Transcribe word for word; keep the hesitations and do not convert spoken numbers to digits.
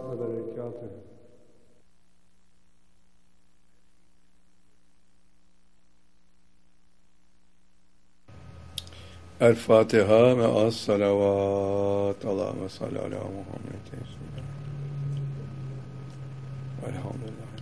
ve berekatuhu. El Fatiha ve as salavat. Allahümme salli ala Muhammed. Elhamdülillah.